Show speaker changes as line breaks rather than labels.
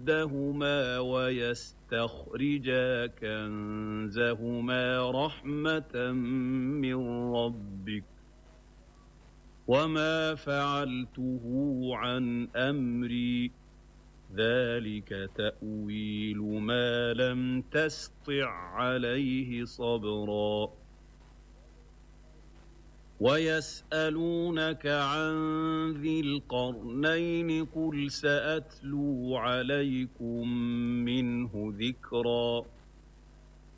كيدهما ويستخرجا كنزهما رحمة من ربك وما فعلته عن أمري ذلك تأويل ما لم تسطع عليه صبرا ويسألونك عن ذي القرنين قل سأتلو عليكم منه ذكرا